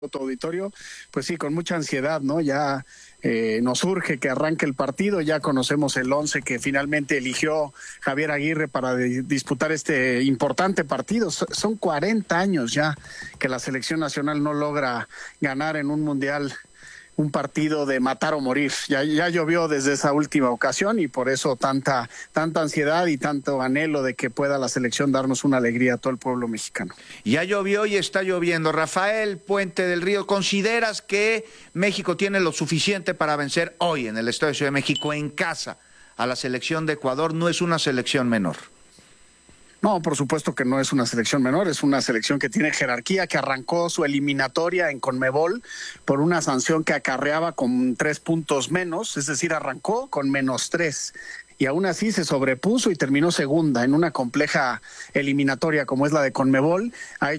tu auditorio, pues sí, con mucha ansiedad, ¿no? Ya nos urge que arranque el partido, ya conocemos el 11 que finalmente eligió Javier Aguirre para disputar este importante partido. Son 40 años ya que la selección nacional no logra ganar en un mundial un partido de matar o morir. Ya llovió desde esa última ocasión y por eso tanta ansiedad y tanto anhelo de que pueda la selección darnos una alegría a todo el pueblo mexicano. Ya llovió y está lloviendo. Rafael Puente del Río, ¿consideras que México tiene lo suficiente para vencer hoy en el Estadio de Ciudad de México en casa a la selección de Ecuador? No es una selección menor. No, por supuesto que no es una selección menor, es una selección que tiene jerarquía, que arrancó su eliminatoria en Conmebol por una sanción que acarreaba con 3 puntos menos, es decir, arrancó con -3. Y aún así se sobrepuso y terminó segunda en una compleja eliminatoria como es la de Conmebol.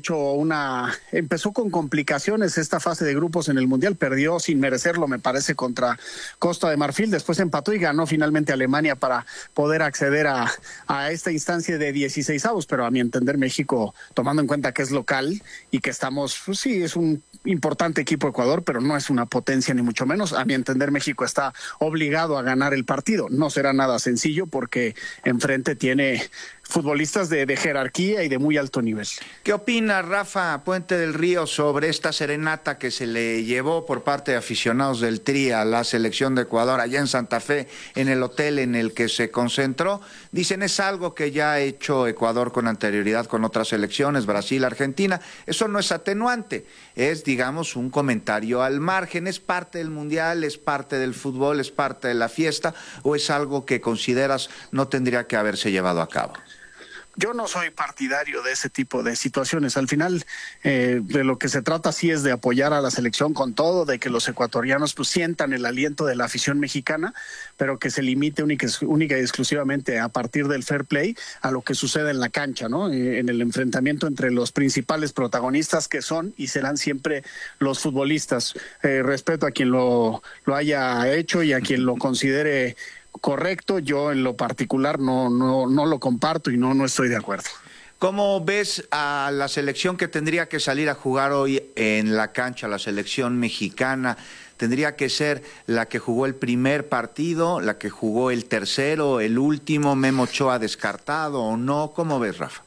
Empezó con complicaciones esta fase de grupos en el Mundial, perdió sin merecerlo, me parece, contra Costa de Marfil, después empató y ganó finalmente Alemania para poder acceder a esta instancia de 16avos, pero a mi entender México, tomando en cuenta que es local y que estamos, pues sí, es un importante equipo Ecuador, pero no es una potencia ni mucho menos, a mi entender México está obligado a ganar el partido, no será nada sencillo porque enfrente tiene futbolistas de jerarquía y de muy alto nivel. ¿Qué opina Rafa Puente del Río sobre esta serenata que se le llevó por parte de aficionados del Tri a la selección de Ecuador allá en Santa Fe, en el hotel en el que se concentró? Dicen, es algo que ya ha hecho Ecuador con anterioridad con otras selecciones, Brasil, Argentina. Eso no es atenuante, es, digamos, un comentario al margen. ¿Es parte del Mundial, es parte del fútbol, es parte de la fiesta, o es algo que consideras no tendría que haberse llevado a cabo? Yo no soy partidario de ese tipo de situaciones. Al final, de lo que se trata sí es de apoyar a la selección con todo, de que los ecuatorianos pues sientan el aliento de la afición mexicana, pero que se limite única y exclusivamente a partir del fair play a lo que sucede en la cancha, ¿no? En el enfrentamiento entre los principales protagonistas que son y serán siempre los futbolistas. Respeto a quien lo haya hecho y a quien lo considere correcto. Yo en lo particular no lo comparto y no estoy de acuerdo. ¿Cómo ves a la selección que tendría que salir a jugar hoy en la cancha, la selección mexicana? ¿Tendría que ser la que jugó el primer partido, la que jugó el tercero, el último? ¿Memo Ochoa descartado o no? ¿Cómo ves, Rafa?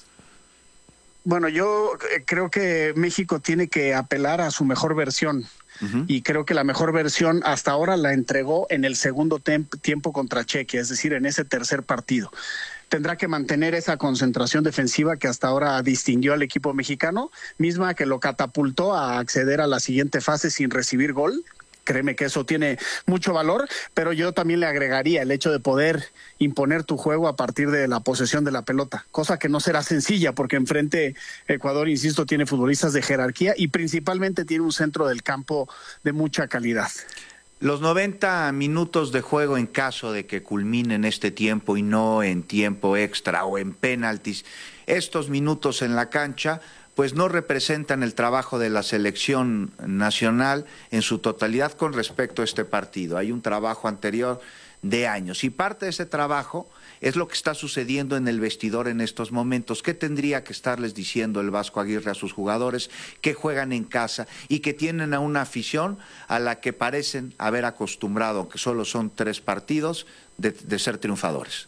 Bueno, yo creo que México tiene que apelar a su mejor versión. Y creo que la mejor versión hasta ahora la entregó en el segundo tiempo contra Chequia, es decir, en ese tercer partido. Tendrá que mantener esa concentración defensiva que hasta ahora distinguió al equipo mexicano, misma que lo catapultó a acceder a la siguiente fase sin recibir gol. Créeme que eso tiene mucho valor, pero yo también le agregaría el hecho de poder imponer tu juego a partir de la posesión de la pelota, cosa que no será sencilla porque enfrente Ecuador, insisto, tiene futbolistas de jerarquía y principalmente tiene un centro del campo de mucha calidad. Los 90 minutos de juego en caso de que culminen este tiempo y no en tiempo extra o en penaltis, estos minutos en la cancha pues no representan el trabajo de la selección nacional en su totalidad con respecto a este partido. Hay un trabajo anterior de años y parte de ese trabajo es lo que está sucediendo en el vestidor en estos momentos. ¿Qué tendría que estarles diciendo el Vasco Aguirre a sus jugadores que juegan en casa y que tienen a una afición a la que parecen haber acostumbrado, aunque solo son 3 partidos, de ser triunfadores?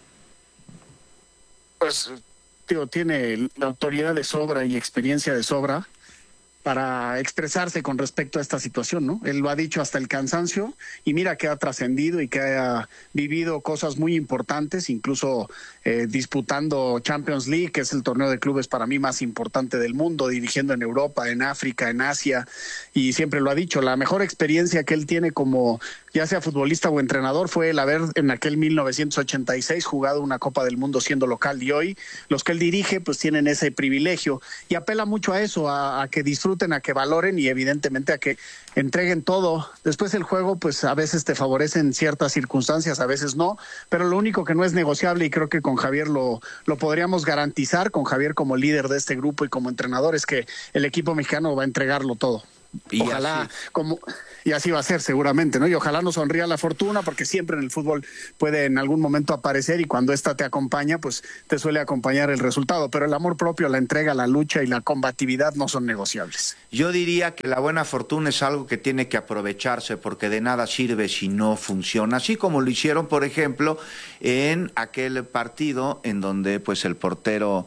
Pues tiene la autoridad de sobra y experiencia de sobra para expresarse con respecto a esta situación, ¿no? Él lo ha dicho hasta el cansancio y mira que ha trascendido y que ha vivido cosas muy importantes, incluso disputando Champions League, que es el torneo de clubes para mí más importante del mundo, dirigiendo en Europa, en África, en Asia, y siempre lo ha dicho, la mejor experiencia que él tiene como ya sea futbolista o entrenador fue el haber en aquel 1986 jugado una Copa del Mundo siendo local, y hoy los que él dirige pues tienen ese privilegio y apela mucho a eso, a que disfruten, a que valoren y evidentemente a que entreguen todo. Después el juego pues a veces te favorece en ciertas circunstancias, a veces no, pero lo único que no es negociable, y creo que con Javier lo podríamos garantizar, con Javier como líder de este grupo y como entrenador, es que el equipo mexicano va a entregarlo todo. Y ojalá, y así va a ser seguramente, ¿no? Y ojalá nos sonría la fortuna, porque siempre en el fútbol puede en algún momento aparecer y cuando esta te acompaña, pues te suele acompañar el resultado, pero el amor propio, la entrega, la lucha y la combatividad no son negociables. Yo diría que la buena fortuna es algo que tiene que aprovecharse, porque de nada sirve si no funciona, así como lo hicieron, por ejemplo, en aquel partido en donde pues el portero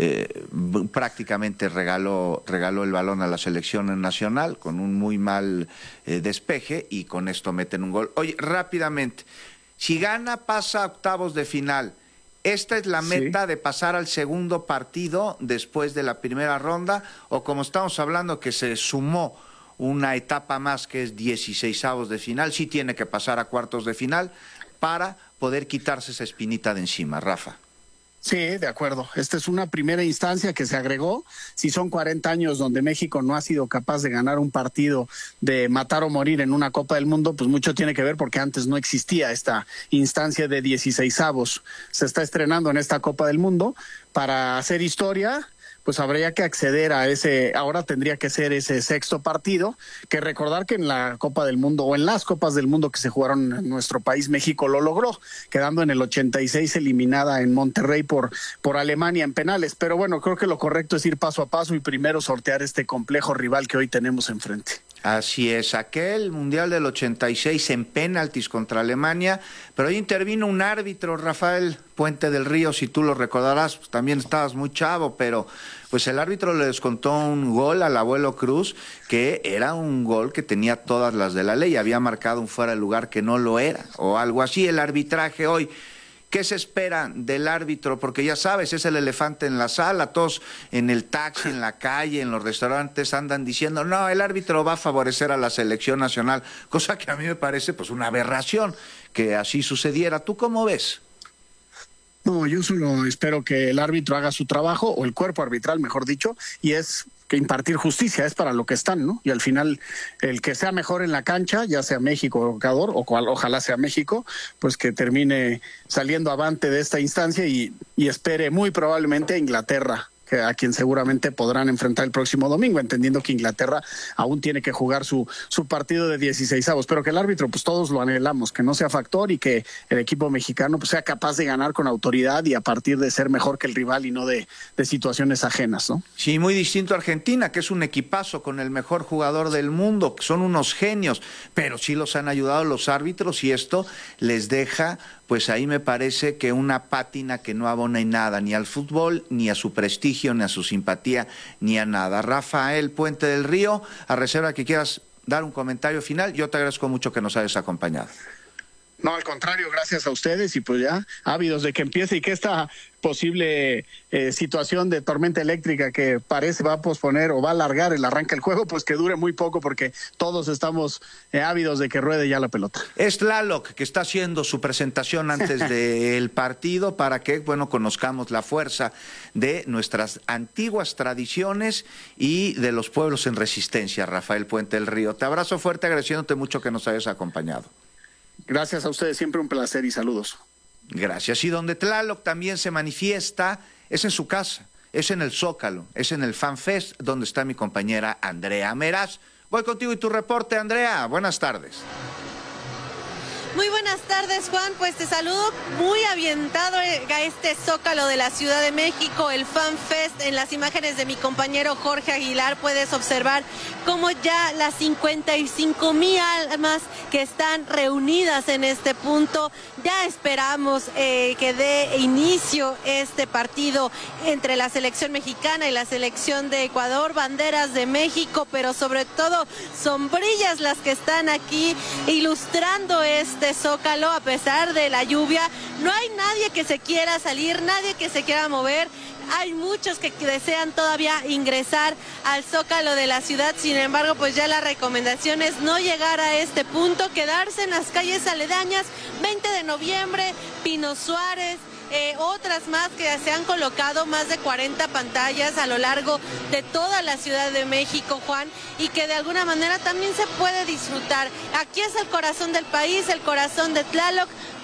prácticamente regaló el balón a la selección nacional con un muy mal despeje, y con esto meten un gol. Oye, rápidamente, si gana, pasa a octavos de final. ¿Esta es la meta de pasar al segundo partido después de la primera ronda? O como estamos hablando que se sumó una etapa más que es 16avos de final, sí tiene que pasar a cuartos de final para poder quitarse esa espinita de encima, Rafa. Sí, de acuerdo. Esta es una primera instancia que se agregó. Si son 40 años donde México no ha sido capaz de ganar un partido de matar o morir en una Copa del Mundo, pues mucho tiene que ver porque antes no existía esta instancia de 16avos. Se está estrenando en esta Copa del Mundo para hacer historia. Pues habría que acceder a ahora tendría que ser ese sexto partido, que recordar que en la Copa del Mundo o en las Copas del Mundo que se jugaron en nuestro país, México lo logró, quedando en el 86 eliminada en Monterrey por Alemania en penales. Pero bueno, creo que lo correcto es ir paso a paso y primero sortear este complejo rival que hoy tenemos enfrente. Así es, aquel Mundial del 86 en penaltis contra Alemania, pero ahí intervino un árbitro, Rafael Puente del Río, si tú lo recordarás, pues también estabas muy chavo, pero pues el árbitro le descontó un gol al Abuelo Cruz, que era un gol que tenía todas las de la ley, había marcado un fuera de lugar que no lo era, o algo así. El arbitraje hoy, ¿qué se espera del árbitro? Porque ya sabes, es el elefante en la sala, todos en el taxi, en la calle, en los restaurantes andan diciendo, no, el árbitro va a favorecer a la selección nacional, cosa que a mí me parece pues una aberración que así sucediera. ¿Tú cómo ves? No, yo solo espero que el árbitro haga su trabajo, o el cuerpo arbitral, mejor dicho, y es que impartir justicia, es para lo que están, ¿no? Y al final, el que sea mejor en la cancha, ya sea México o Ecuador, ojalá sea México, pues que termine saliendo avante de esta instancia y espere muy probablemente a Inglaterra, a quien seguramente podrán enfrentar el próximo domingo, entendiendo que Inglaterra aún tiene que jugar su partido de 16avos, pero que el árbitro, pues todos lo anhelamos, que no sea factor y que el equipo mexicano pues sea capaz de ganar con autoridad y a partir de ser mejor que el rival y no de situaciones ajenas, ¿no? Sí, muy distinto a Argentina, que es un equipazo con el mejor jugador del mundo, que son unos genios, pero sí los han ayudado los árbitros y esto les deja, pues ahí me parece que una pátina que no abona en nada, ni al fútbol, ni a su prestigio, ni a su simpatía, ni a nada. Rafael Puente del Río, a reserva que quieras dar un comentario final, yo te agradezco mucho que nos hayas acompañado. No, al contrario, gracias a ustedes y pues ya ávidos de que empiece y que esta posible situación de tormenta eléctrica que parece va a posponer o va a alargar el arranque del juego, pues que dure muy poco porque todos estamos ávidos de que ruede ya la pelota. Es Tlaloc que está haciendo su presentación antes del partido para que, bueno, conozcamos la fuerza de nuestras antiguas tradiciones y de los pueblos en resistencia, Rafael Puente del Río. Te abrazo fuerte, agradeciéndote mucho que nos hayas acompañado. Gracias a ustedes, siempre un placer y saludos. Gracias. Y donde Tlaloc también se manifiesta es en su casa, es en el Zócalo, es en el FanFest, donde está mi compañera Andrea Meraz. Voy contigo y tu reporte, Andrea. Buenas tardes. Muy buenas tardes, Juan. Pues te saludo muy avientado a este Zócalo de la Ciudad de México, el FanFest. En las imágenes de mi compañero Jorge Aguilar puedes observar cómo ya las 55,000 almas que están reunidas en este punto, ya esperamos que dé inicio este partido entre la selección mexicana y la selección de Ecuador, banderas de México, pero sobre todo sombrillas las que están aquí ilustrando este Zócalo. A pesar de la lluvia, no hay nadie que se quiera salir, nadie que se quiera mover. Hay muchos que desean todavía ingresar al Zócalo de la ciudad, sin embargo, pues ya la recomendación es no llegar a este punto, quedarse en las calles aledañas, 20 de noviembre, Pino Suárez, otras más que se han colocado, más de 40 pantallas a lo largo de toda la Ciudad de México, Juan, y que de alguna manera también se puede disfrutar. Aquí es el corazón del país, el corazón de Tlaloc,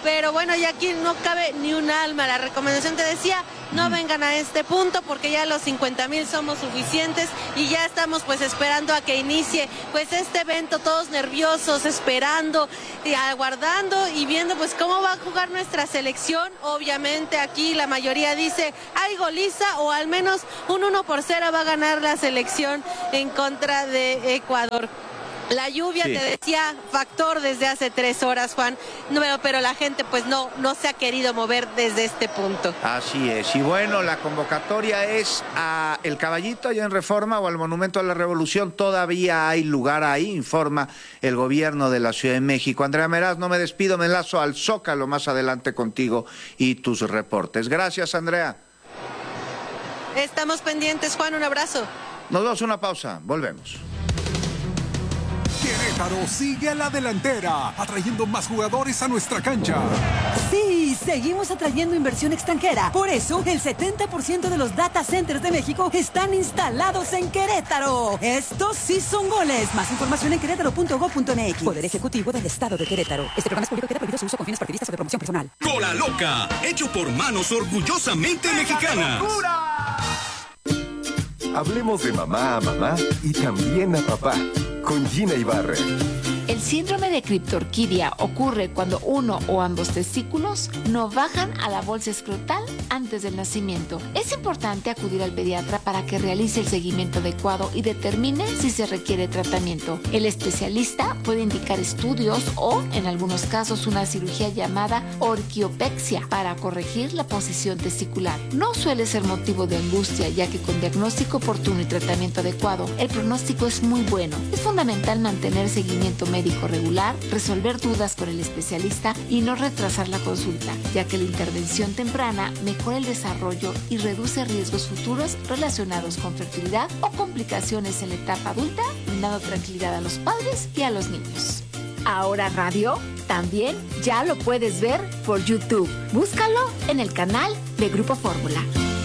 pero bueno, ya aquí no cabe ni un alma. La recomendación te decía, no vengan a este punto porque ya los 50,000 somos suficientes y ya estamos pues esperando a que inicie pues este evento, todos nerviosos, esperando, aguardando y viendo pues cómo va a jugar nuestra selección. Obviamente aquí la mayoría dice hay goliza o al menos un 1-0 va a ganar la selección en contra de Ecuador. La lluvia, sí, te decía, factor desde hace 3 horas, Juan, pero la gente pues no se ha querido mover desde este punto. Así es, y bueno, la convocatoria es a El Caballito, allá en Reforma, o al Monumento a la Revolución. Todavía hay lugar ahí, informa el gobierno de la Ciudad de México. Andrea Meraz, no me despido, me enlazo al Zócalo más adelante contigo y tus reportes. Gracias, Andrea. Estamos pendientes, Juan, un abrazo. Nos damos una pausa, volvemos. Querétaro sigue a la delantera, atrayendo más jugadores a nuestra cancha. Sí, seguimos atrayendo inversión extranjera. Por eso, el 70% de los data centers de México están instalados en Querétaro. Estos sí son goles. Más información en querétaro.gov.mx. Poder Ejecutivo del Estado de Querétaro. Este programa es público y queda prohibido su uso con fines partidistas o de promoción personal. Cola Loca, hecho por manos orgullosamente mexicanas. Hablemos de mamá a mamá y también a papá, con Gina Ibarra. El síndrome de criptorquidia ocurre cuando uno o ambos testículos no bajan a la bolsa escrotal antes del nacimiento. Es importante acudir al pediatra para que realice el seguimiento adecuado y determine si se requiere tratamiento. El especialista puede indicar estudios o, en algunos casos, una cirugía llamada orquiopexia para corregir la posición testicular. No suele ser motivo de angustia, ya que con diagnóstico oportuno y tratamiento adecuado, el pronóstico es muy bueno. Es fundamental mantener seguimiento médico regular, resolver dudas con el especialista y no retrasar la consulta, ya que la intervención temprana mejora el desarrollo y reduce riesgos futuros relacionados con fertilidad o complicaciones en la etapa adulta, brindando tranquilidad a los padres y a los niños. Ahora Radio también ya lo puedes ver por YouTube. Búscalo en el canal de Grupo Fórmula.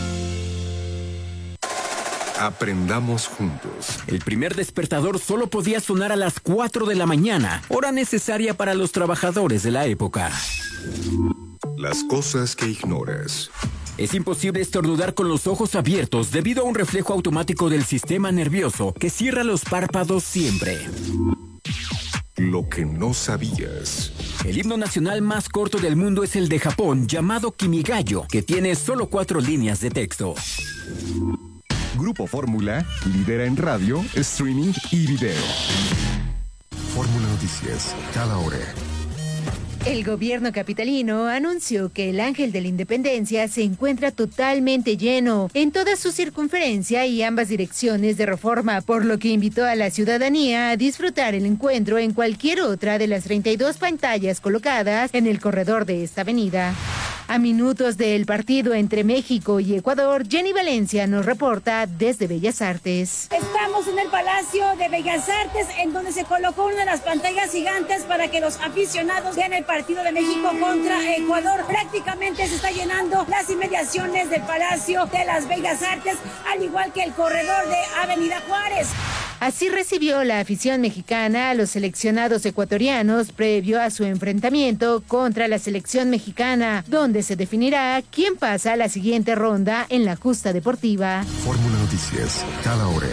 Aprendamos juntos. El primer despertador solo podía sonar a las 4 de la mañana, hora necesaria para los trabajadores de la época. Las cosas que ignoras. Es imposible estornudar con los ojos abiertos debido a un reflejo automático del sistema nervioso que cierra los párpados siempre. Lo que no sabías. El himno nacional más corto del mundo es el de Japón, llamado Kimigayo, que tiene solo 4 líneas de texto. Grupo Fórmula lidera en radio, streaming y video. Fórmula Noticias, cada hora. El gobierno capitalino anunció que el Ángel de la Independencia se encuentra totalmente lleno en toda su circunferencia y ambas direcciones de Reforma, por lo que invitó a la ciudadanía a disfrutar el encuentro en cualquier otra de las 32 pantallas colocadas en el corredor de esta avenida. A minutos del partido entre México y Ecuador, Jenny Valencia nos reporta desde Bellas Artes. Estamos en el Palacio de Bellas Artes, en donde se colocó una de las pantallas gigantes para que los aficionados vean el partido de México contra Ecuador. Prácticamente se está llenando las inmediaciones del Palacio de las Bellas Artes, al igual que el corredor de Avenida Juárez. Así recibió la afición mexicana a los seleccionados ecuatorianos previo a su enfrentamiento contra la selección mexicana, donde se definirá quién pasa a la siguiente ronda en la justa deportiva. Fórmula Noticias, cada hora.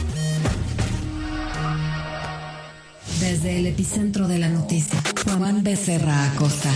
Desde el epicentro de la noticia, Juan Becerra Acosta.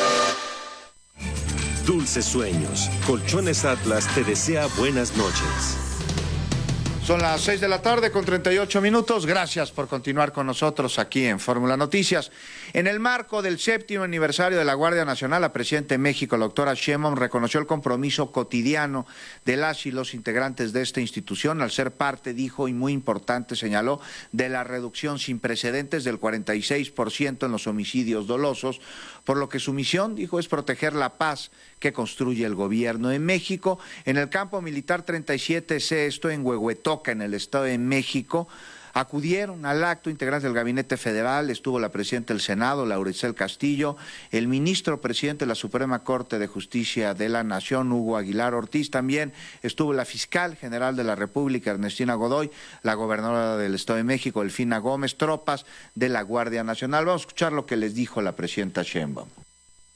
Dulces sueños. Colchones Atlas te desea buenas noches. Son las 6 de la tarde con 38 minutos. Gracias por continuar con nosotros aquí en Fórmula Noticias. En el marco del 7º aniversario de la Guardia Nacional, la presidenta de México, la doctora Sheinbaum, reconoció el compromiso cotidiano de las y los integrantes de esta institución al ser parte, dijo, y muy importante, señaló, de la reducción sin precedentes del 46% en los homicidios dolosos, por lo que su misión, dijo, es proteger la paz que construye el gobierno de México. En el campo militar 37C, esto en Huehuetoca, en el Estado de México, acudieron al acto integrantes del Gabinete Federal, estuvo la presidenta del Senado, Laura Itzel Castillo, el ministro presidente de la Suprema Corte de Justicia de la Nación, Hugo Aguilar Ortiz, también estuvo la fiscal general de la República, Ernestina Godoy, la gobernadora del Estado de México, Delfina Gómez, tropas de la Guardia Nacional. Vamos a escuchar lo que les dijo la presidenta Sheinbaum.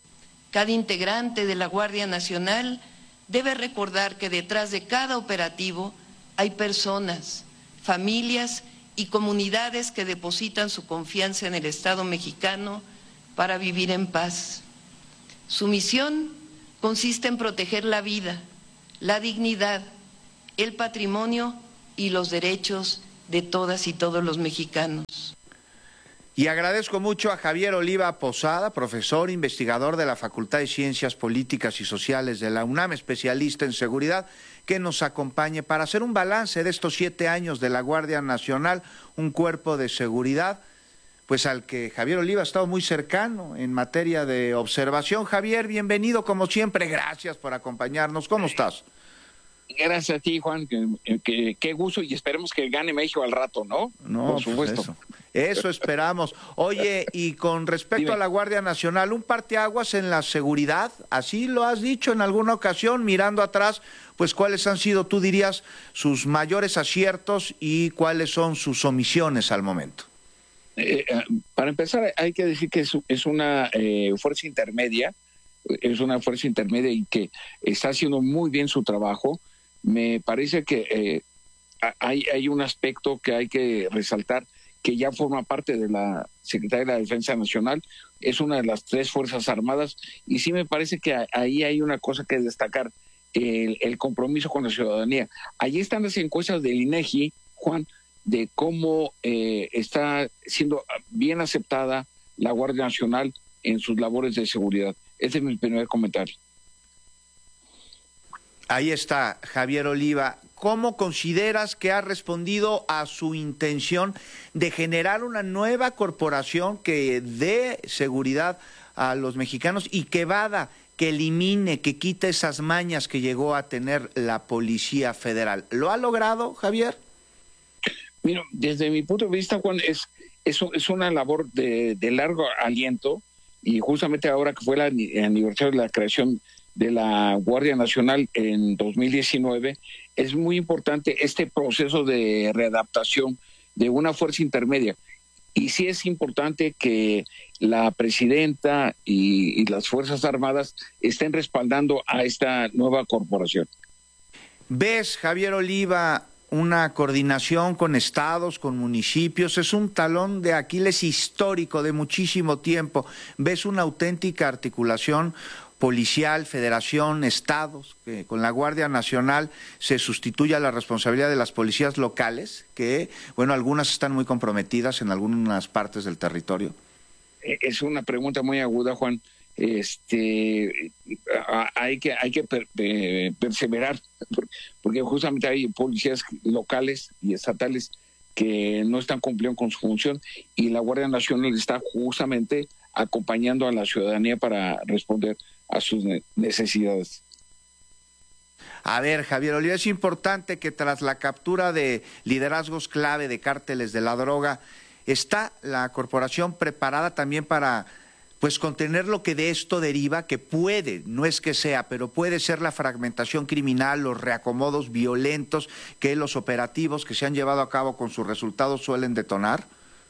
Cada integrante de la Guardia Nacional debe recordar que detrás de cada operativo hay personas, familias y comunidades que depositan su confianza en el Estado mexicano para vivir en paz. Su misión consiste en proteger la vida, la dignidad, el patrimonio y los derechos de todas y todos los mexicanos. Y agradezco mucho a Javier Oliva Posada, profesor, investigador de la Facultad de Ciencias Políticas y Sociales de la UNAM, especialista en seguridad, que nos acompañe para hacer un balance de estos 7 años de la Guardia Nacional, un cuerpo de seguridad, pues al que Javier Oliva ha estado muy cercano en materia de observación. Javier, bienvenido como siempre, gracias por acompañarnos. ¿Cómo estás? Gracias a ti, Juan, qué gusto, y esperemos que gane México al rato, ¿no? No, por supuesto. Pues eso esperamos. Oye, y con respecto a la Guardia Nacional, un parteaguas en la seguridad, así lo has dicho en alguna ocasión, mirando atrás, pues cuáles han sido, tú dirías, sus mayores aciertos y cuáles son sus omisiones al momento. Para empezar, hay que decir que es una fuerza intermedia, y que está haciendo muy bien su trabajo. Me parece que hay un aspecto que hay que resaltar, que ya forma parte de la Secretaría de la Defensa Nacional, es una de las 3 Fuerzas Armadas, y sí me parece que ahí hay una cosa que destacar, el compromiso con la ciudadanía. Allí están las encuestas del INEGI, Juan, de cómo está siendo bien aceptada la Guardia Nacional en sus labores de seguridad. Ese es mi primer comentario. Ahí está, Javier Oliva. ¿Cómo consideras que ha respondido a su intención de generar una nueva corporación que dé seguridad a los mexicanos y que vada, que elimine, que quite esas mañas que llegó a tener la Policía Federal? ¿Lo ha logrado, Javier? Mira, desde mi punto de vista, Juan, es una labor de largo aliento, y justamente ahora que fue el aniversario de la creación de la Guardia Nacional en 2019, es muy importante este proceso de readaptación de una fuerza intermedia. Y sí es importante que la presidenta y las Fuerzas Armadas estén respaldando a esta nueva corporación. ¿Ves, Javier Oliva, una coordinación con estados, con municipios? Es un talón de Aquiles histórico de muchísimo tiempo. ¿Ves una auténtica articulación policial, federación, estados, que con la Guardia Nacional se sustituya la responsabilidad de las policías locales, que, bueno, algunas están muy comprometidas en algunas partes del territorio? Es una pregunta muy aguda, Juan. Hay que perseverar, porque justamente hay policías locales y estatales que no están cumpliendo con su función, y la Guardia Nacional está justamente acompañando a la ciudadanía para responder a sus necesidades. A ver, Javier Oliva, es importante que tras la captura de liderazgos clave de cárteles de la droga, ¿está la corporación preparada también para pues contener lo que de esto deriva, que puede, no es que sea, pero puede ser la fragmentación criminal, los reacomodos violentos que los operativos que se han llevado a cabo con sus resultados suelen detonar?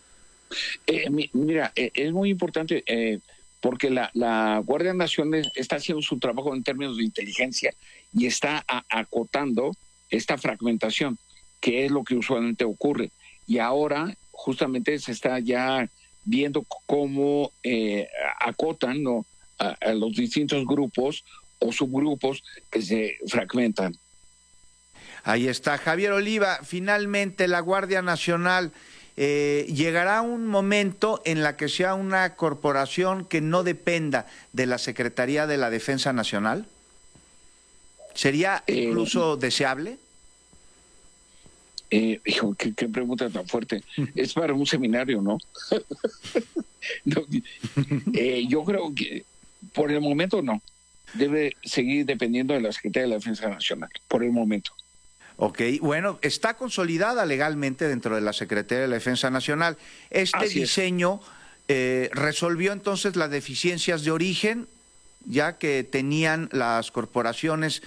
Mira, es muy importante porque la Guardia Nacional está haciendo su trabajo en términos de inteligencia y está acotando esta fragmentación, que es lo que usualmente ocurre. Y ahora justamente se está ya viendo cómo acotan, ¿no?, a los distintos grupos o subgrupos que se fragmentan. Ahí está, Javier Oliva. Finalmente, la Guardia Nacional, ¿llegará un momento en la que sea una corporación que no dependa de la Secretaría de la Defensa Nacional? ¿Sería incluso deseable? Hijo, qué pregunta tan fuerte. Es para un seminario, ¿no? No, yo creo que por el momento no. Debe seguir dependiendo de la Secretaría de la Defensa Nacional, por el momento. Ok, bueno, está consolidada legalmente dentro de la Secretaría de la Defensa Nacional. Este diseño resolvió entonces las deficiencias de origen, ya que tenían las corporaciones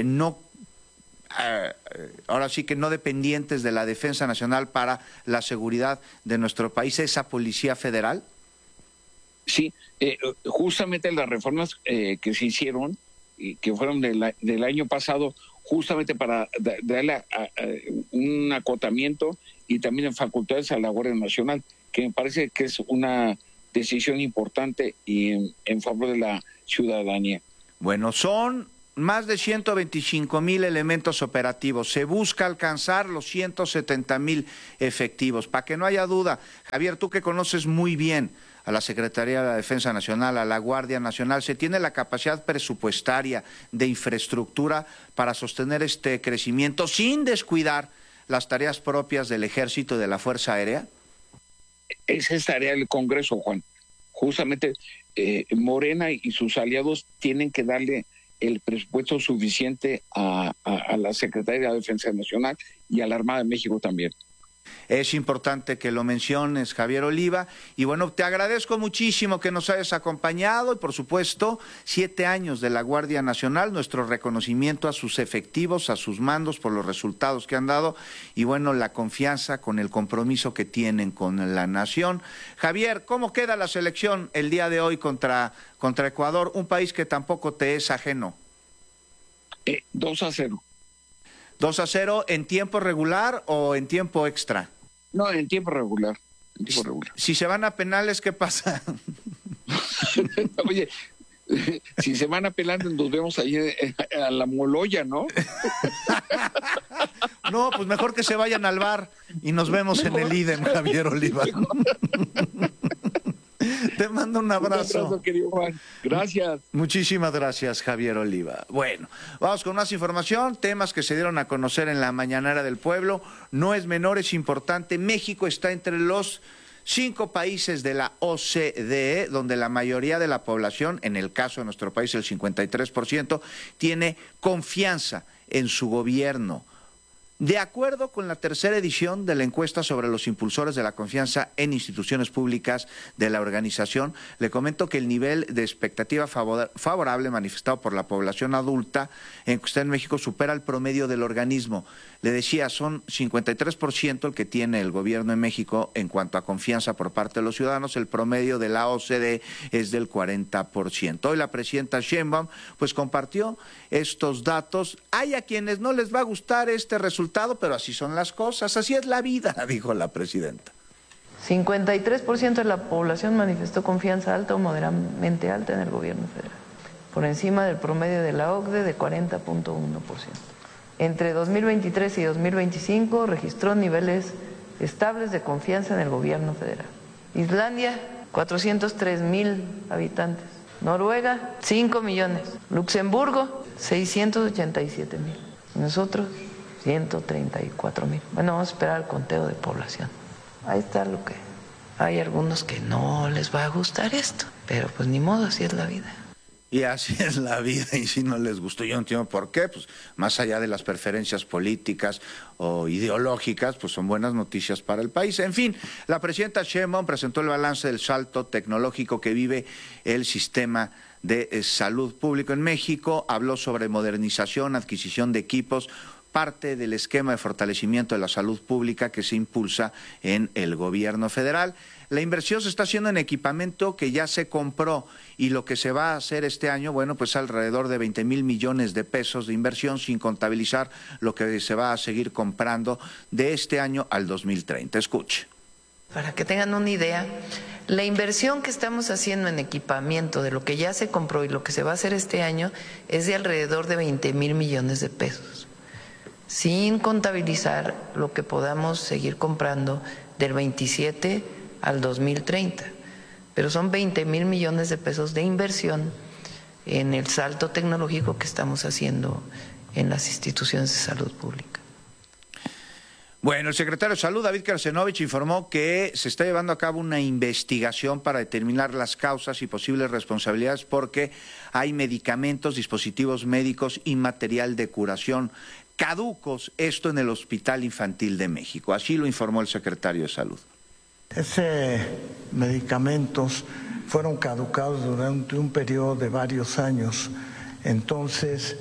ahora sí que no dependientes de la Defensa Nacional para la seguridad de nuestro país, esa Policía Federal. Sí, justamente las reformas que se hicieron, que fueron del año pasado, justamente para darle un acotamiento y también en facultades a la Guardia Nacional, que me parece que es una decisión importante y en favor de la ciudadanía. Bueno, son más de 125,000 elementos operativos. Se busca alcanzar los 170,000 efectivos. Para que no haya duda, Javier, tú que conoces muy bien a la Secretaría de la Defensa Nacional, a la Guardia Nacional, ¿se tiene la capacidad presupuestaria de infraestructura para sostener este crecimiento sin descuidar las tareas propias del Ejército y de la Fuerza Aérea? Esa es tarea del Congreso, Juan. Justamente Morena y sus aliados tienen que darle el presupuesto suficiente a la Secretaría de la Defensa Nacional y a la Armada de México también. Es importante que lo menciones, Javier Oliva, y bueno, te agradezco muchísimo que nos hayas acompañado y por supuesto 7 años de la Guardia Nacional, nuestro reconocimiento a sus efectivos, a sus mandos por los resultados que han dado y bueno, la confianza con el compromiso que tienen con la nación. Javier, ¿cómo queda la selección el día de hoy contra Ecuador, un país que tampoco te es ajeno? 2-0. 2-0 en tiempo regular o en tiempo extra? No, en tiempo regular. Si se van a penales, ¿qué pasa? Oye, si se van a penales, nos vemos ahí a la Moloya, ¿no? No, pues mejor que se vayan al bar y nos vemos en el IDEM, Javier Oliva. Te mando un abrazo. Un abrazo, querido Juan. Gracias. Muchísimas gracias, Javier Oliva. Bueno, vamos con más información, temas que se dieron a conocer en la Mañanera del Pueblo. No es menor, es importante. México está entre los 5 países de la OCDE, donde la mayoría de la población, en el caso de nuestro país el 53%, tiene confianza en su gobierno. De acuerdo con la tercera edición de la encuesta sobre los impulsores de la confianza en instituciones públicas de la organización, le comento que el nivel de expectativa favorable manifestado por la población adulta encuestada en México supera el promedio del organismo. Le decía, son 53% el que tiene el gobierno en México en cuanto a confianza por parte de los ciudadanos, el promedio de la OCDE es del 40%. Hoy la presidenta Sheinbaum pues compartió estos datos. Hay a quienes no les va a gustar este resultado, pero así son las cosas, así es la vida, dijo la presidenta. 53% de la población manifestó confianza alta o moderadamente alta en el gobierno federal, por encima del promedio de la OCDE de 40.1%. Entre 2023 y 2025 registró niveles estables de confianza en el gobierno federal. Islandia, 403,000 habitantes. Noruega, 5 millones. Luxemburgo, 687,000. Nosotros, 134,000. Bueno, vamos a esperar el conteo de población. Ahí está lo que... Hay algunos que no les va a gustar esto, pero pues ni modo, así es la vida. Y así es la vida, y si no les gustó, yo no entiendo por qué, pues más allá de las preferencias políticas o ideológicas, pues son buenas noticias para el país. En fin, la presidenta Sheinbaum presentó el balance del salto tecnológico que vive el sistema de salud público en México, habló sobre modernización, adquisición de equipos, parte del esquema de fortalecimiento de la salud pública que se impulsa en el gobierno federal. La inversión se está haciendo en equipamiento que ya se compró y lo que se va a hacer este año, bueno, pues alrededor de 20,000 millones de pesos de inversión sin contabilizar lo que se va a seguir comprando de este año al 2030. Escuche. Para que tengan una idea, la inversión que estamos haciendo en equipamiento de lo que ya se compró y lo que se va a hacer este año es de alrededor de 20,000 millones de pesos, sin contabilizar lo que podamos seguir comprando del 27 al 2030, pero son 20,000 millones de pesos de inversión en el salto tecnológico que estamos haciendo en las instituciones de salud pública. Bueno, el secretario de Salud, David Kersenovich, informó que se está llevando a cabo una investigación para determinar las causas y posibles responsabilidades porque hay medicamentos, dispositivos médicos y material de curación caducos, esto en el Hospital Infantil de México. Así lo informó el secretario de Salud. Esos medicamentos fueron caducados durante un periodo de varios años. Entonces,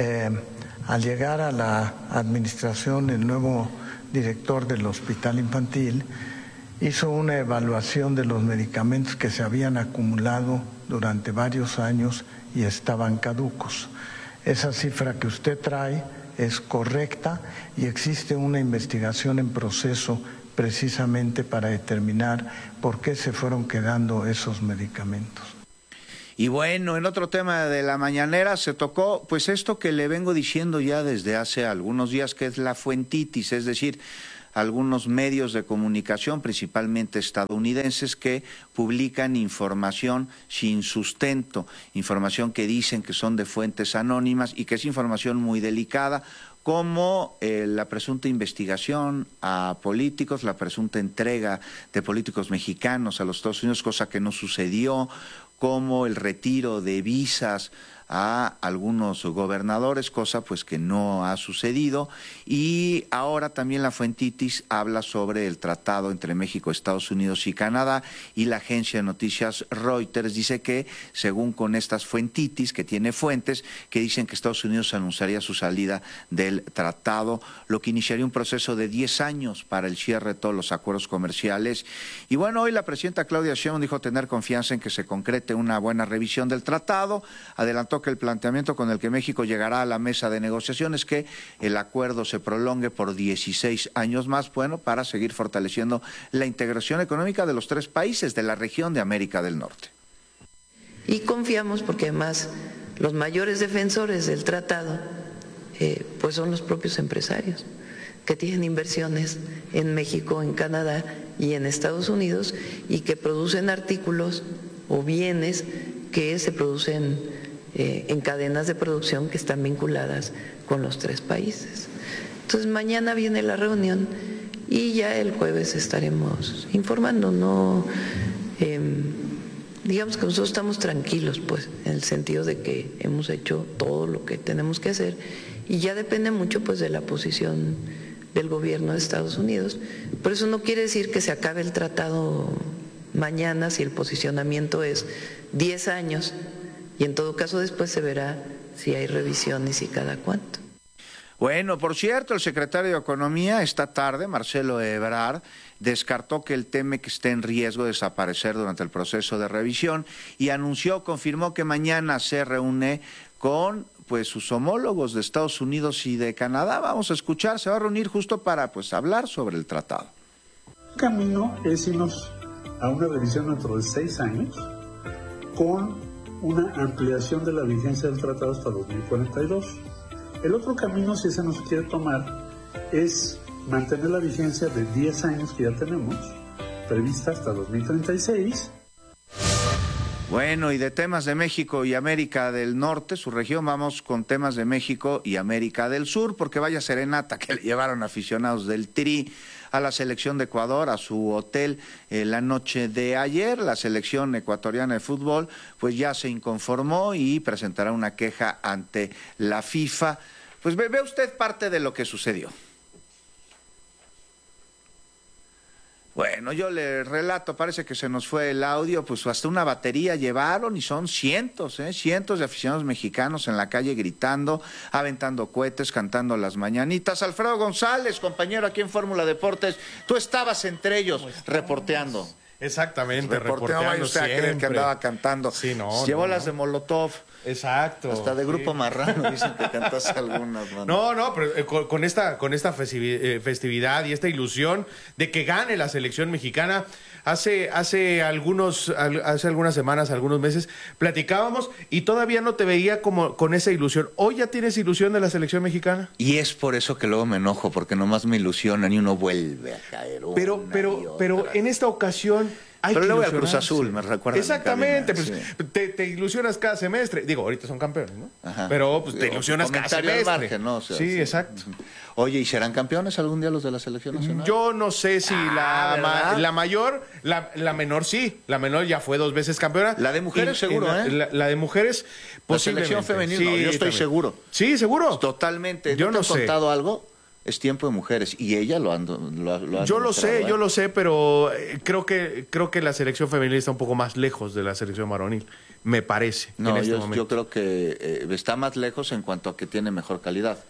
al llegar a la administración el nuevo director del Hospital Infantil, hizo una evaluación de los medicamentos que se habían acumulado durante varios años y estaban caducos. Esa cifra que usted trae es correcta y existe una investigación en proceso precisamente para determinar por qué se fueron quedando esos medicamentos. Y bueno, en otro tema de la mañanera se tocó pues esto que le vengo diciendo ya desde hace algunos días, que es la fuentitis, es decir, algunos medios de comunicación, principalmente estadounidenses, que publican información sin sustento, información que dicen que son de fuentes anónimas y que es información muy delicada, como la presunta investigación a políticos, la presunta entrega de políticos mexicanos a los Estados Unidos, cosa que no sucedió, como el retiro de visas a algunos gobernadores, cosa pues que no ha sucedido, y ahora también la fuentitis habla sobre el tratado entre México, Estados Unidos y Canadá, y la agencia de noticias Reuters dice que, según con estas fuentitis, que tiene fuentes, que dicen que Estados Unidos anunciaría su salida del tratado, lo que iniciaría un proceso de 10 años para el cierre de todos los acuerdos comerciales. Y bueno, hoy la presidenta Claudia Sheinbaum dijo tener confianza en que se concrete una buena revisión del tratado, adelantó que el planteamiento con el que México llegará a la mesa de negociaciones, que el acuerdo se prolongue por 16 años más, bueno, para seguir fortaleciendo la integración económica de los tres países de la región de América del Norte. Y confiamos porque además los mayores defensores del tratado pues son los propios empresarios que tienen inversiones en México, en Canadá y en Estados Unidos, y que producen artículos o bienes que se producen en cadenas de producción que están vinculadas con los tres países. Entonces mañana viene la reunión y ya el jueves estaremos informando. No, digamos que nosotros estamos tranquilos, pues, en el sentido de que hemos hecho todo lo que tenemos que hacer y ya depende mucho, pues, de la posición del gobierno de Estados Unidos. Por eso no quiere decir que se acabe el tratado mañana si el posicionamiento es 10 años. Y en todo caso después se verá si hay revisiones y cada cuánto. Bueno, por cierto, el secretario de Economía esta tarde, Marcelo Ebrard, descartó que el TEMEC esté en riesgo de desaparecer durante el proceso de revisión y confirmó que mañana se reúne con pues sus homólogos de Estados Unidos y de Canadá. Vamos a escuchar, se va a reunir justo para pues hablar sobre el tratado. El camino es irnos a una revisión dentro de 6 años con una ampliación de la vigencia del tratado hasta 2042. El otro camino, si ese no se quiere tomar, es mantener la vigencia de 10 años que ya tenemos, prevista hasta 2036. Bueno, y de temas de México y América del Norte, su región, vamos con temas de México y América del Sur, porque vaya serenata que le llevaron aficionados del Tri a la selección de Ecuador, a su hotel la noche de ayer. La selección ecuatoriana de fútbol pues ya se inconformó y presentará una queja ante la FIFA. Pues ve usted parte de lo que sucedió. Bueno, yo le relato, parece que se nos fue el audio, pues hasta una batería llevaron y son cientos de aficionados mexicanos en la calle gritando, aventando cohetes, cantando las mañanitas. Alfredo González, compañero aquí en Fórmula Deportes, tú estabas entre ellos reporteando. Exactamente, reporteando usted a creer que andaba cantando. Sí, no. Llevó las de Molotov. Exacto. Hasta de Grupo Marrano dicen que cantaste algunas. ¿No? No, pero con esta festividad y esta ilusión de que gane la selección mexicana, hace algunas semanas, algunos meses, platicábamos y todavía no te veía como con esa ilusión. ¿Hoy ya tienes ilusión de la selección mexicana? Y es por eso que luego me enojo, porque nomás me ilusionan y uno vuelve a caer. Pero en esta ocasión pero luego al Cruz Azul, me recuerda. Exactamente, pues, sí. te ilusionas cada semestre. Digo, ahorita son campeones, ¿no? Ajá. Pero pues te ilusionas cada semestre. Margen, ¿no? O sea, sí, exacto. Oye, ¿y serán campeones algún día los de la selección nacional? Yo no sé si la mayor, la menor sí. La menor ya fue 2 veces campeona. La de mujeres seguro, La de mujeres posiblemente. La selección femenil, sí, no, yo estoy seguro. Sí, seguro. Totalmente. Yo no te han contado algo? Es tiempo de mujeres y ella lo ha Yo lo sé, pero creo que la selección femenil está un poco más lejos de la selección varonil, me parece. No, yo creo que está más lejos en cuanto a que tiene mejor calidad.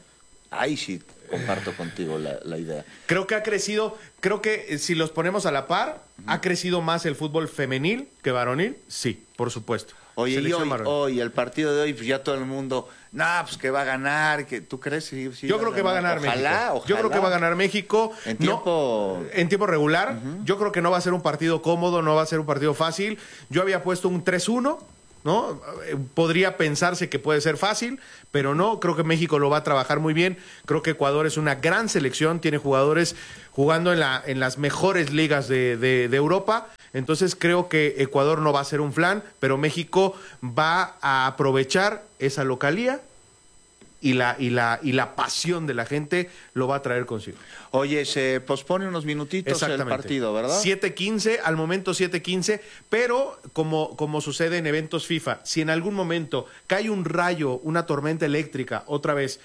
Ahí sí comparto contigo la idea. Creo que ha crecido, si los ponemos a la par, ha crecido más el fútbol femenil que varonil, sí, por supuesto. Oye, y hoy, el partido de hoy, pues ya todo el mundo, pues que va a ganar, ¿tú crees? Sí, yo creo que va a ganar México. Ojalá. Yo creo que va a ganar México. En tiempo regular. Yo creo que no va a ser un partido cómodo, no va a ser un partido fácil. Yo había puesto un 3-1, ¿no? Podría pensarse que puede ser fácil, pero no, creo que México lo va a trabajar muy bien. Creo que Ecuador es una gran selección, tiene jugadores jugando en las mejores ligas de Europa. Entonces creo que Ecuador no va a ser un flan, pero México va a aprovechar esa localía y la pasión de la gente lo va a traer consigo. Oye, se pospone unos minutitos el partido, ¿verdad? 7:15, al momento 7:15, pero como sucede en eventos FIFA, si en algún momento cae un rayo, una tormenta eléctrica, otra vez,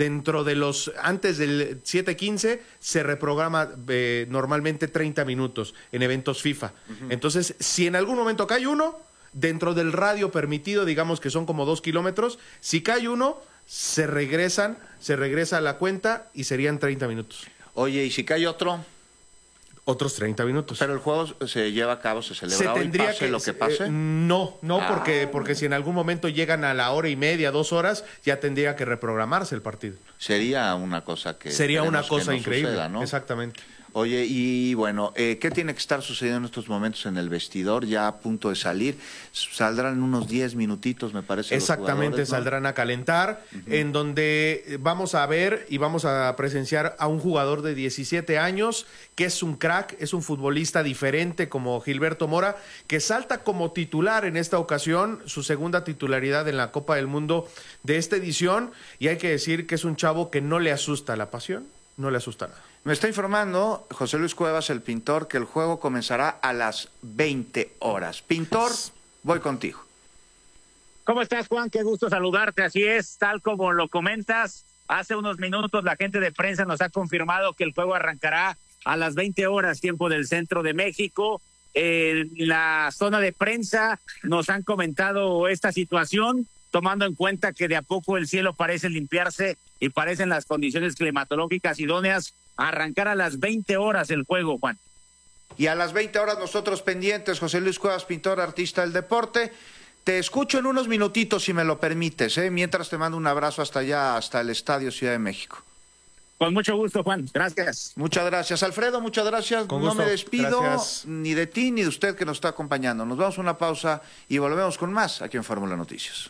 antes del 7:15, se reprograma normalmente 30 minutos en eventos FIFA. Entonces, si en algún momento cae uno, dentro del radio permitido, digamos que son como 2 kilómetros, si cae uno, se regresa a la cuenta y serían 30 minutos. Oye, ¿y si cae otro? Otros 30 minutos. Pero el juego se lleva a cabo, se celebra hoy, pase lo que pase. No, porque si en algún momento llegan a la hora y media, 2 horas, ya tendría que reprogramarse el partido. Sería una cosa que... Sería una cosa no increíble, suceda, ¿no? Exactamente. Oye, y bueno, ¿qué tiene que estar sucediendo en estos momentos en el vestidor? Ya a punto de salir. Saldrán unos 10 minutitos, me parece. Exactamente, ¿no? Saldrán a calentar, en donde vamos a ver y vamos a presenciar a un jugador de 17 años, que es un crack, es un futbolista diferente como Gilberto Mora, que salta como titular en esta ocasión, su segunda titularidad en la Copa del Mundo de esta edición, y hay que decir que es un chavo que no le asusta la pasión, no le asusta nada. Me está informando José Luis Cuevas, el pintor, que el juego comenzará a las 20 horas. Pintor, voy contigo. ¿Cómo estás, Juan? Qué gusto saludarte. Así es, tal como lo comentas. Hace unos minutos la gente de prensa nos ha confirmado que el juego arrancará a las 20 horas, tiempo del centro de México. En la zona de prensa nos han comentado esta situación, tomando en cuenta que de a poco el cielo parece limpiarse y parecen las condiciones climatológicas idóneas. Arrancar a las 20 horas el juego, Juan. Y a las 20 horas nosotros pendientes, José Luis Cuevas, pintor, artista del deporte. Te escucho en unos minutitos, si me lo permites, mientras te mando un abrazo hasta allá, hasta el Estadio Ciudad de México. Con mucho gusto, Juan. Gracias. Muchas gracias, Alfredo. Muchas gracias. Con no gusto. Me despido ni de ti ni de usted que nos está acompañando. Nos vamos a una pausa y volvemos con más aquí en Fórmula Noticias.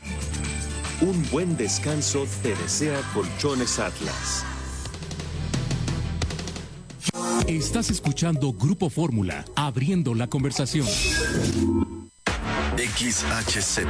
Un buen descanso te desea Colchones Atlas. Estás escuchando Grupo Fórmula, abriendo la conversación. XHZ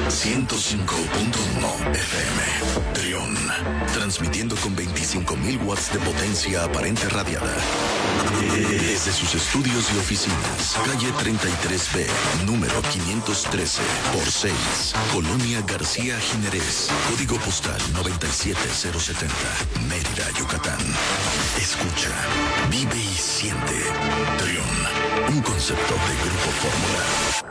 105.1 FM Trión, transmitiendo con 25.000 watts de potencia aparente radiada desde sus estudios y oficinas, calle 33B, número 513 por 6, Colonia García Jiménez, código postal 97070, Mérida, Yucatán. Escucha, vive y siente. Trión, un concepto de Grupo Fórmula.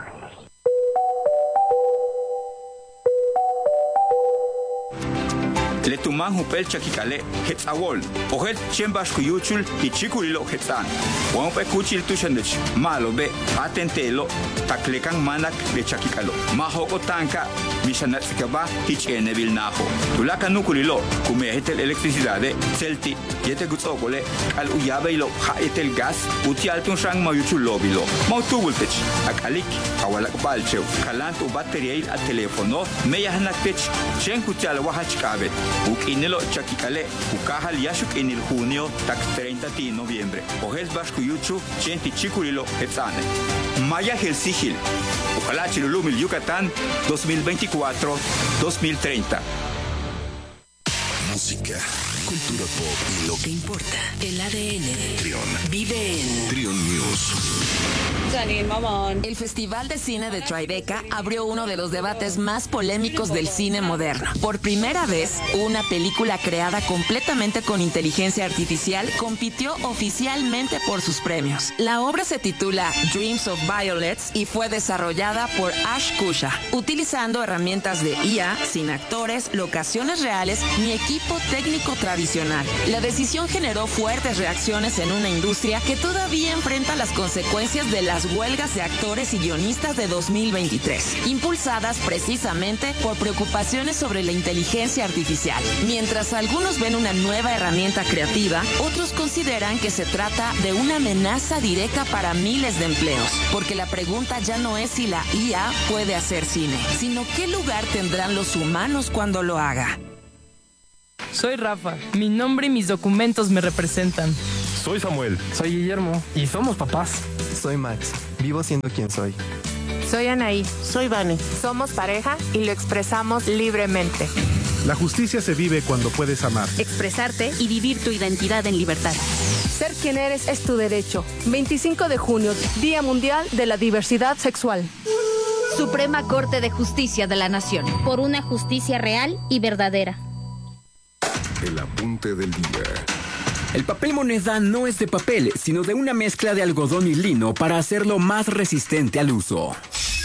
Le tuman hupel chakikale hetzawol ohet chembash kuyuchul hichikulilo hetzan wan pe kuchil tushandech malo be atentelo taklekan manak de chakikalo mahoko tanka mishanat fikaba hichene naho tulaka nukulilo kume hetel electricidade celti yete gutsokole al uyabeilo haetel gas uti altun shang mayuchul lobilo mautubultech akalik awalak balcheu kalantu bateriail a telefono meyahnakech chenkuchal wahachkabet Ukinelo Chakikale, Ukahal Yashuk en el junio, tak 30 de noviembre. Ojes Bashkuyuchu, Chenti Chikulilo, Hetzane. Maya Helsigil, Ojalá Chilulumil Yucatán, 2024-2030. Música, cultura pop y lo que importa. El ADN. Trión. Vive en Trión News. El Festival de Cine de Tribeca abrió uno de los debates más polémicos del cine moderno. Por primera vez, una película creada completamente con inteligencia artificial compitió oficialmente por sus premios. La obra se titula Dreams of Violets y fue desarrollada por Ash Kusha, utilizando herramientas de IA, sin actores, locaciones reales ni equipo técnico tradicional tradicional. La decisión generó fuertes reacciones en una industria que todavía enfrenta las consecuencias de las huelgas de actores y guionistas de 2023, impulsadas precisamente por preocupaciones sobre la inteligencia artificial. Mientras algunos ven una nueva herramienta creativa, otros consideran que se trata de una amenaza directa para miles de empleos, porque la pregunta ya no es si la IA puede hacer cine, sino qué lugar tendrán los humanos cuando lo haga. Soy Rafa, mi nombre y mis documentos me representan. Soy Samuel. Soy Guillermo y somos papás. Soy Max, vivo siendo quien soy. Soy Anaí. Soy Vane. Somos pareja y lo expresamos libremente. La justicia se vive cuando puedes amar, expresarte y vivir tu identidad en libertad. Ser quien eres es tu derecho. 25 de junio, Día Mundial de la Diversidad Sexual. Suprema Corte de Justicia de la Nación. Por una justicia real y verdadera. El apunte del día. El papel moneda no es de papel, sino de una mezcla de algodón y lino para hacerlo más resistente al uso.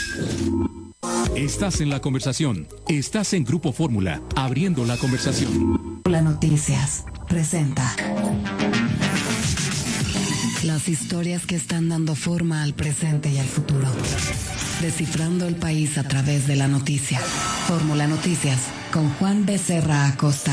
Estás en la conversación. Estás en Grupo Fórmula, abriendo la conversación. La Noticias presenta las historias que están dando forma al presente y al futuro. Descifrando el país a través de la noticia. Fórmula Noticias con Juan Becerra Acosta.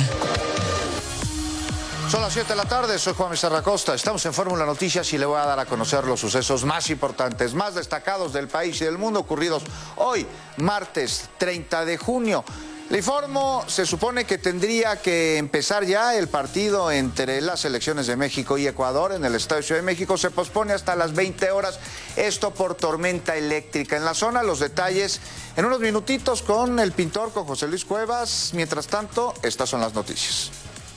Son las 7 de la tarde, soy Juan Becerra Acosta. Estamos en Fórmula Noticias y le voy a dar a conocer los sucesos más importantes, más destacados del país y del mundo ocurridos hoy, martes 30 de junio. Le informo, se supone que tendría que empezar ya el partido entre las selecciones de México y Ecuador en el Estadio Ciudad de México. Se pospone hasta las 20 horas, esto por tormenta eléctrica en la zona. Los detalles en unos minutitos con el pintor, con José Luis Cuevas. Mientras tanto, estas son las noticias.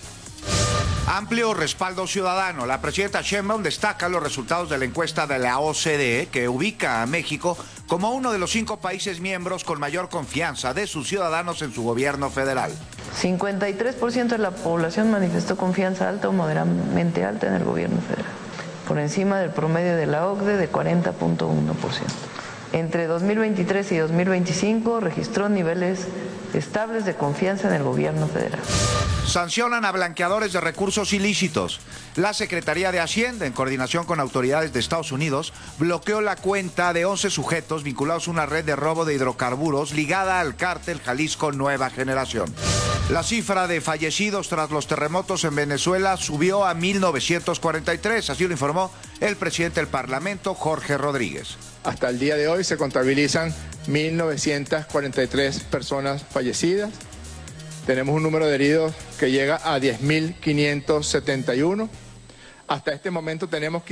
Amplio respaldo ciudadano. La presidenta Sheinbaum destaca los resultados de la encuesta de la OCDE que ubica a México como uno de los 5 países miembros con mayor confianza de sus ciudadanos en su gobierno federal. 53% de la población manifestó confianza alta o moderadamente alta en el gobierno federal, por encima del promedio de la OCDE de 40.1%. Entre 2023 y 2025 registró niveles estables de confianza en el gobierno federal. Sancionan a blanqueadores de recursos ilícitos. La Secretaría de Hacienda, en coordinación con autoridades de Estados Unidos, bloqueó la cuenta de 11 sujetos vinculados a una red de robo de hidrocarburos ligada al cártel Jalisco Nueva Generación. La cifra de fallecidos tras los terremotos en Venezuela subió a 1.943, así lo informó el presidente del Parlamento, Jorge Rodríguez. Hasta el día de hoy se contabilizan 1.943 personas fallecidas. Tenemos un número de heridos que llega a 10.571. Hasta este momento tenemos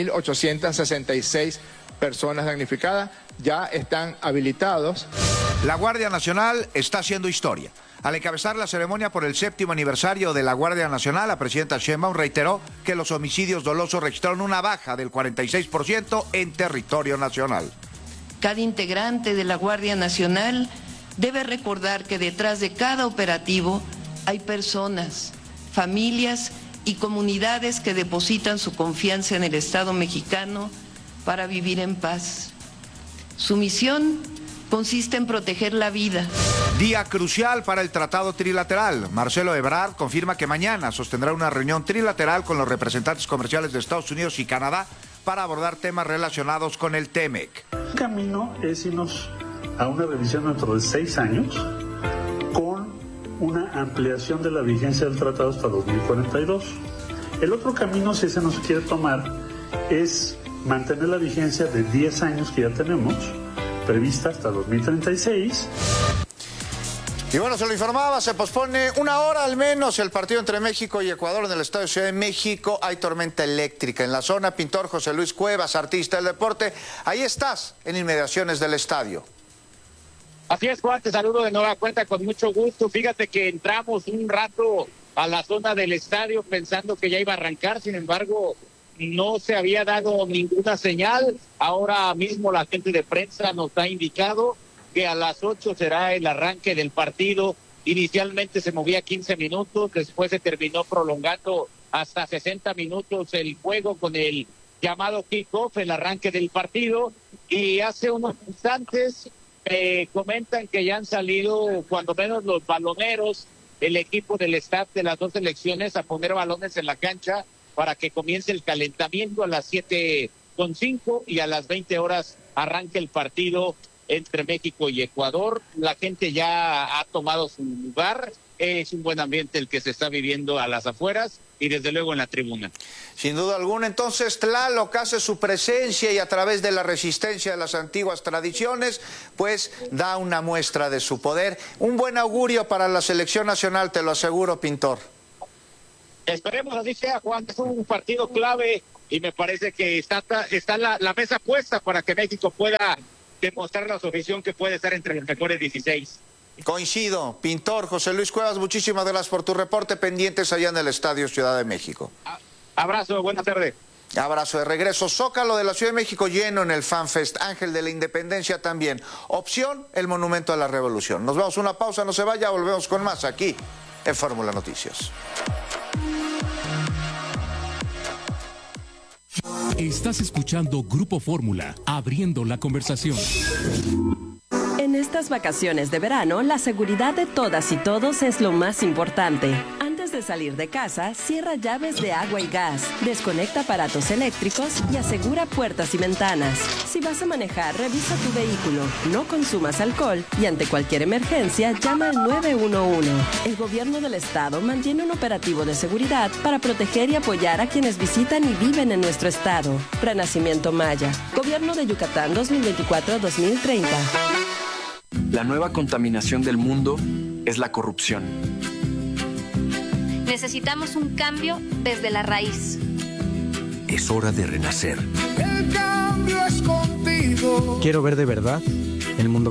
15.866 personas damnificadas. Ya están habilitados. La Guardia Nacional está haciendo historia. Al encabezar la ceremonia por el 7º aniversario de la Guardia Nacional, la presidenta Sheinbaum reiteró que los homicidios dolosos registraron una baja del 46% en territorio nacional. Cada integrante de la Guardia Nacional debe recordar que detrás de cada operativo hay personas, familias y comunidades que depositan su confianza en el Estado mexicano para vivir en paz. Su misión consiste en proteger la vida. Día crucial para el Tratado Trilateral. Marcelo Ebrard confirma que mañana sostendrá una reunión trilateral con los representantes comerciales de Estados Unidos y Canadá para abordar temas relacionados con el TEMEC. El camino es irnos a una revisión dentro de 6 años con una ampliación de la vigencia del tratado hasta 2042. El otro camino, si se nos quiere tomar, es mantener la vigencia de 10 años que ya tenemos, prevista hasta 2036. Y bueno, se lo informaba, se pospone una hora al menos el partido entre México y Ecuador en el Estadio Ciudad de México. Hay tormenta eléctrica en la zona. Pintor José Luis Cuevas, artista del deporte. Ahí estás, en inmediaciones del estadio. Así es, Juan, te saludo de nueva cuenta con mucho gusto. Fíjate que entramos un rato a la zona del estadio pensando que ya iba a arrancar, sin embargo, no se había dado ninguna señal. Ahora mismo la gente de prensa nos ha indicado que a las 8 será el arranque del partido. Inicialmente se movía 15 minutos, después se terminó prolongando hasta 60 minutos el juego con el llamado kick-off, el arranque del partido. Y hace unos instantes comentan que ya han salido cuando menos los baloneros el equipo del staff de las dos selecciones a poner balones en la cancha para que comience el calentamiento a las 7:05 y a las 20 horas arranque el partido entre México y Ecuador. La gente ya ha tomado su lugar, es un buen ambiente el que se está viviendo a las afueras y desde luego en la tribuna. Sin duda alguna, entonces Tlaloc hace su presencia y a través de la resistencia de las antiguas tradiciones, pues da una muestra de su poder. Un buen augurio para la selección nacional, te lo aseguro, Pintor. Esperemos así sea, Juan, es un partido clave y me parece que está la mesa puesta para que México pueda demostrar a su afición que puede estar entre los mejores 16. Coincido. Pintor, José Luis Cuevas, muchísimas gracias por tu reporte, pendientes allá en el Estadio Ciudad de México. Abrazo, buena tarde. Abrazo de regreso. Zócalo de la Ciudad de México lleno en el FanFest. Ángel de la Independencia también. Opción, el Monumento a la Revolución. Nos vamos a una pausa, no se vaya, volvemos con más aquí en Fórmula Noticias. Estás escuchando Grupo Fórmula, abriendo la conversación. En estas vacaciones de verano, la seguridad de todas y todos es lo más importante. Antes de salir de casa, cierra llaves de agua y gas, desconecta aparatos eléctricos y asegura puertas y ventanas. Si vas a manejar, revisa tu vehículo, no consumas alcohol y ante cualquier emergencia, llama al 911. El gobierno del estado mantiene un operativo de seguridad para proteger y apoyar a quienes visitan y viven en nuestro estado. Renacimiento Maya, Gobierno de Yucatán 2024-2030. La nueva contaminación del mundo es la corrupción. Necesitamos un cambio desde la raíz. Es hora de renacer. El cambio es contigo. Quiero ver de verdad el mundo